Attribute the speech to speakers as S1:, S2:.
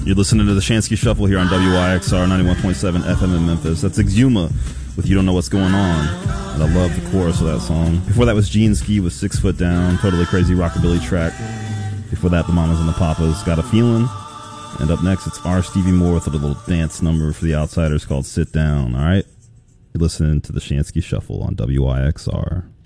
S1: You're listening to the Shansky Shuffle here on WYXR 91.7 FM in Memphis. That's Exuma with You Don't Know What's Going On. And I love the chorus of that song. Before that was Gene Ski with 6 Foot Down, totally crazy rockabilly track. Before that, the Mamas and the Papas, Got a Feeling. And up next, it's R. Stevie Moore with a little dance number for the outsiders called Sit Down. All right? You're listening to the Shansky Shuffle on WYXR.